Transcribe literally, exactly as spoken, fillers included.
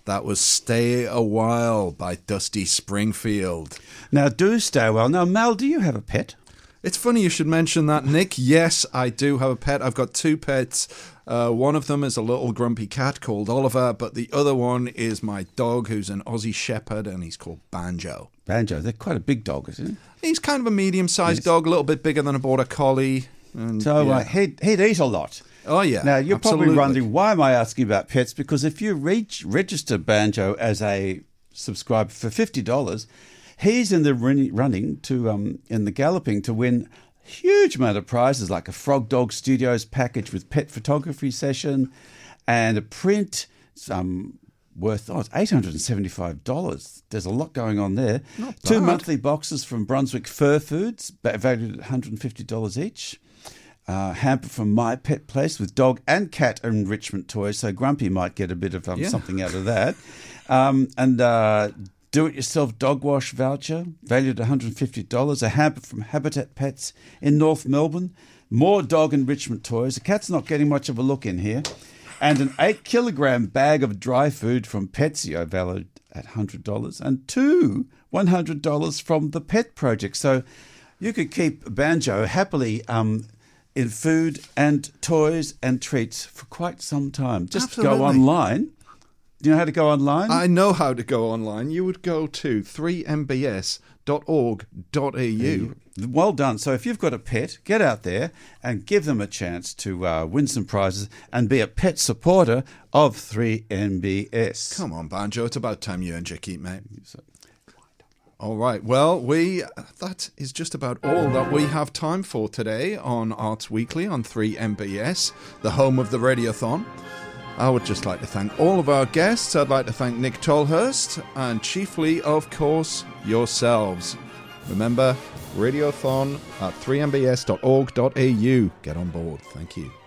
That was Stay a While by Dusty Springfield. Now, do stay a while. Now, Mel, do you have a pet? It's funny you should mention that, Nick. Yes, I do have a pet. I've got two pets. Uh, one of them is a little grumpy cat called Oliver, but the other one is my dog, who's an Aussie Shepherd, and he's called Banjo. Banjo, they're quite a big dog, isn't he? He's kind of a medium-sized yes. dog, a little bit bigger than a border collie. And, so yeah. uh, he'd, he'd eat a lot. Oh, yeah. Now, you're absolutely. probably wondering, why am I asking about pets? Because if you reach, register Banjo as a subscriber for fifty dollars, he's in the running to um, in the galloping to win a huge amount of prizes, like a Frog Dog Studios package with pet photography session and a print um, worth oh, it's eight hundred seventy-five dollars. There's a lot going on there. Not Two bad. monthly boxes from Brunswick Fur Foods, valued at one hundred fifty dollars each. Uh, hamper from My Pet Place with dog and cat enrichment toys, so Grumpy might get a bit of um, yeah. something out of that. Um, and uh, do-it-yourself dog wash voucher, valued at one hundred fifty dollars. A hamper from Habitat Pets in North Melbourne. More dog enrichment toys. The cat's not getting much of a look in here. And an eight kilogram bag of dry food from Petsio, valued at one hundred dollars. And two one hundred dollars from the Pet Project. So you could keep Banjo happily um, in food and toys and treats for quite some time. Just Absolutely. go online. Do you know how to go online? I know how to go online. You would go to three m b s dot org dot a u. Well done. So if you've got a pet, get out there and give them a chance to uh, win some prizes and be a pet supporter of three M B S. Come on, Banjo. It's about time you earned your keep, mate. All right. Well, we that is just about all that we have time for today on Arts Weekly on three M B S, the home of the Radiothon. I would just like to thank all of our guests. I'd like to thank Nick Tolhurst and chiefly, of course, yourselves. Remember, Radiothon at three m b s dot org dot a u. Get on board. Thank you.